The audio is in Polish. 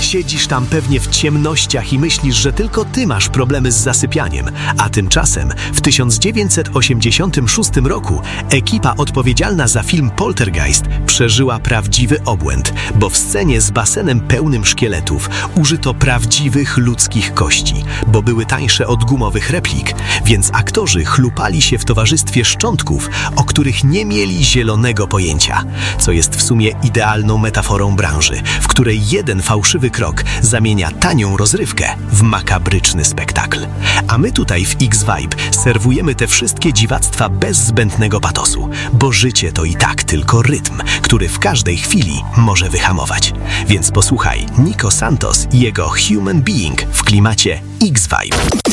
Siedzisz tam pewnie w ciemnościach i myślisz, że tylko ty masz problemy z zasypianiem, a tymczasem w 1986 roku ekipa odpowiedzialna za film Poltergeist przeżyła prawdziwy obłęd, bo w scenie z basenem pełnym szkieletów użyto prawdziwych ludzkich kości, bo były tańsze od gumowych replik, więc aktorzy chlupali się w towarzystwie szczątków, o których nie mieli zielonego pojęcia, co jest w sumie idealną metaforą branży, w której jeden fałszywy krok zamienia tanią rozrywkę w makabryczny spektakl. A my tutaj w X-Vibe serwujemy te wszystkie dziwactwa bez zbędnego patosu, bo życie to i tak tylko rytm, który w każdej chwili może wyhamować. Więc posłuchaj Nico Santos i jego Human Being w klimacie X-Vibe.